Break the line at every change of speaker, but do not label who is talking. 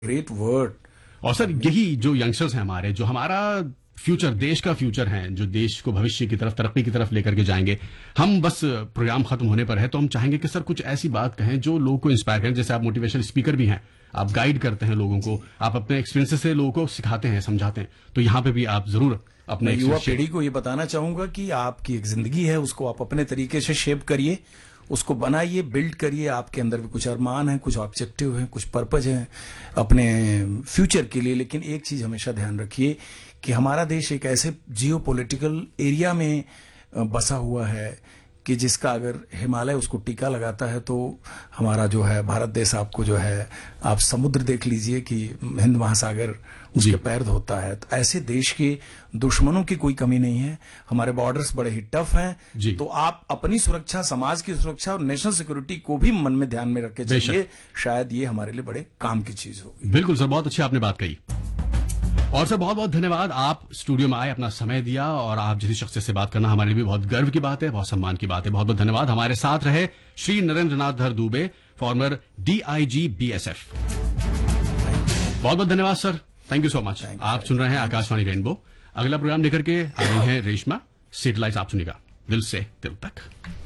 Great word.
और sir यही जो यंगस्टर्स हैं हमारे, जो हमारा फ्यूचर, देश का फ्यूचर है, जो देश को भविष्य की तरफ, तरक्की की तरफ लेकर के जाएंगे। हम बस प्रोग्राम खत्म होने पर है तो हम चाहेंगे कि सर कुछ ऐसी बात कहें जो लोगों को इंस्पायर करें। जैसे आप मोटिवेशनल स्पीकर भी हैं, आप गाइड करते हैं लोगों को, आप अपने एक्सपीरियंसेस से लोगों को सिखाते हैं, समझाते हैं, तो यहाँ पे भी आप जरूर अपने
युवा पीढ़ी को ये बताना चाहूंगा कि आपकी एक जिंदगी है, उसको आप अपने तरीके से शेप करिए, उसको बनाइए, बिल्ड करिए। आपके अंदर भी कुछ अरमान है, कुछ ऑब्जेक्टिव है, कुछ पर्पज है अपने फ्यूचर के लिए। लेकिन एक चीज हमेशा ध्यान रखिए कि हमारा देश एक ऐसे जियो पॉलिटिकल एरिया में बसा हुआ है कि जिसका अगर हिमालय उसको टीका लगाता है तो हमारा जो है भारत देश, आपको जो है, आप समुद्र देख लीजिए कि हिंद महासागर उसके पैर धोता है। तो ऐसे देश के दुश्मनों की कोई कमी नहीं है। हमारे बॉर्डर्स बड़े ही टफ हैं, तो आप अपनी सुरक्षा, समाज की सुरक्षा और नेशनल सिक्योरिटी को भी मन में ध्यान में रख के चलिए। शायद ये हमारे लिए बड़े काम की चीज होगी।
बिल्कुल सर, बहुत अच्छी आपने बात कही। और सर बहुत बहुत धन्यवाद, आप स्टूडियो में आए, अपना समय दिया, और आप जैसी शख्सियत से बात करना हमारे लिए भी बहुत गर्व की बात है, बहुत सम्मान की बात है। बहुत बहुत धन्यवाद। हमारे साथ रहे श्री नरेंद्र नाथ धर दुबे, फॉर्मर DIG BSF। बहुत बहुत धन्यवाद sir, thank you so much. आप सुन रहे हैं आकाशवाणी रेनबो। अगला प्रोग्राम लेकर के आ रही हैं रेशमा। सेटेलाइट आप सुनिएगा दिल से दिल तक।